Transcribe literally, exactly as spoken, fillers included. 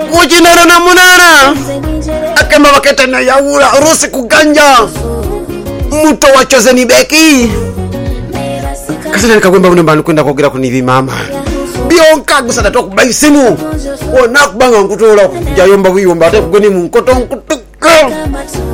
kuchinaro na munana akemba baketa na yaura rusi kuganja muto wachoze ni beki kasana nikakwemba buno mbanu kwenda kogera kunivi mama bionka gusada to kubaisimu ona kubanga nkutola kujayomba biyomba ate kugoni mu nkoto nkutuka